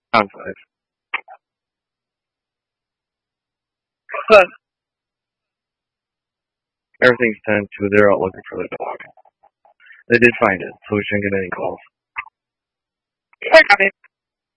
On 5. But everything's 10 to they're out looking for the dog. They did find it, so we shouldn't get any calls. I got it.